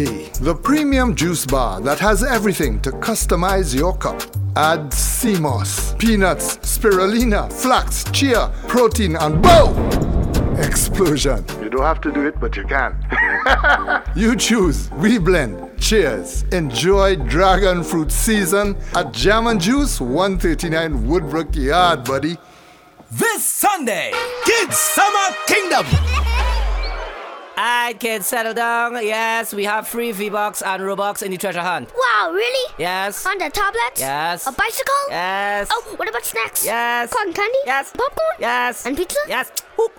The premium juice bar that has everything to customize your cup. Add sea moss, peanuts, spirulina, flax, chia, protein, and boom! Explosion. You don't have to do it, but you can. You choose. We blend. Cheers. Enjoy dragon fruit season at Jam and Juice, 139 Woodbrook Yard, buddy. This Sunday, Kids Summer Kingdom. Alright, kids, settle down. Yes, we have free V-Bucks and Robux in the treasure hunt. Wow, really? Yes. On the tablets? Yes. A bicycle? Yes. Oh, what about snacks? Yes. Cotton candy? Yes. Popcorn? Yes. And pizza? Yes. Hoop.